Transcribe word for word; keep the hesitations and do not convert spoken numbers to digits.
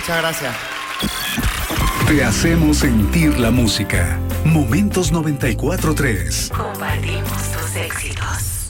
Muchas gracias. Te hacemos sentir la música. Momentos noventa y cuatro tres. Compartimos tus éxitos.